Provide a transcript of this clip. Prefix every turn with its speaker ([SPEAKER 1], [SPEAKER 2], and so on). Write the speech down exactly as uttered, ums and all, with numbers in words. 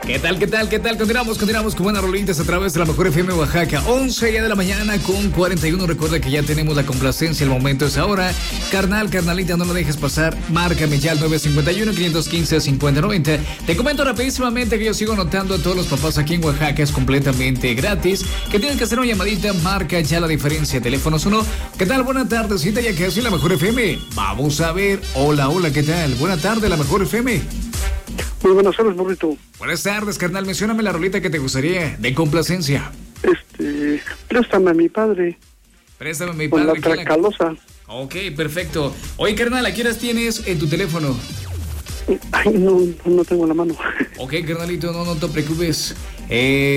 [SPEAKER 1] ¿Qué tal, qué tal, qué tal? Continuamos, continuamos con buenas rolitas a través de la Mejor F M Oaxaca. once ya de la mañana con cuarenta y uno. Recuerda que ya tenemos la complacencia, el momento es ahora. Carnal, carnalita, no lo dejes pasar. Márcame ya al nueve cinco uno, cinco uno cinco, cinco cero nueve cero. Te comento rapidísimamente que yo sigo notando a todos los papás aquí en Oaxaca. Es completamente gratis. Que tienen que hacer una llamadita. Marca ya la diferencia. Teléfonos uno. ¿Qué tal? Buena tardecita, ya que soy la Mejor F M. Vamos a ver. Hola, hola, ¿qué tal? Buena tarde, la Mejor F M.
[SPEAKER 2] Muy buenas tardes, Morrito.
[SPEAKER 1] Buenas tardes, carnal. Mencióname la rolita que te gustaría de complacencia.
[SPEAKER 2] Este, préstame a mi padre.
[SPEAKER 1] Préstame a mi
[SPEAKER 2] Con
[SPEAKER 1] padre.
[SPEAKER 2] la Tracalosa.
[SPEAKER 1] La... Ok, perfecto. Oye, carnal, ¿a qué horas tienes en tu teléfono?
[SPEAKER 2] Ay, no, no tengo la mano.
[SPEAKER 1] Ok, carnalito, no, no te preocupes. Eh...